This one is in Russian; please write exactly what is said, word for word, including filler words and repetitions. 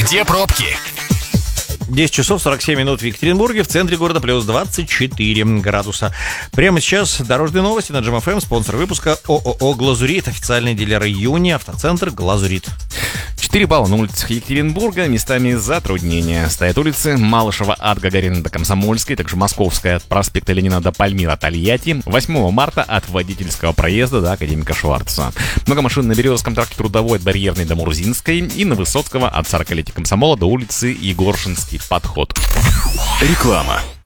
Где пробки? десять часов сорок семь минут в Екатеринбурге, в центре города плюс двадцать четыре градуса. Прямо сейчас дорожные новости на Джем эф эм. Спонсор выпуска ООО «Глазурит», официальный дилер «Юни», автоцентр «Глазурит». четыре балла на улицах Екатеринбурга, местами затруднения. Стоят улицы Малышева от Гагарина до Комсомольской, также Московская от проспекта Ленина до Пальмира, Тольятти, восьмого марта от Водительского проезда до Академика Шварца. Много машин на Березовском тракте Трудовой от Барьерной до Мурзинской и на Высоцкого от сорокалетия Комсомола до улицы Егоршинский подход. Реклама.